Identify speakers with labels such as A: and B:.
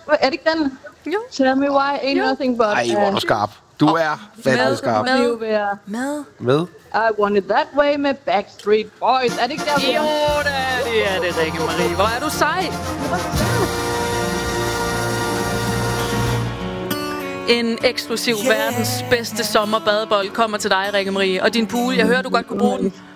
A: Er det ikke den?
B: Jo.
A: Tell me why ain't nothing but...
C: Ej, hvor er du skarp. Du er fandme skarp. Med?
A: I want it that way med Backstreet Boys. Er det ikke der?
B: Jo, det er det, Rikke Marie. Hvor er du sej? En eksklusiv verdens bedste sommerbadebold kommer til dig, Rikke Marie. Og din pool, jeg hører, du godt kunne bruge den.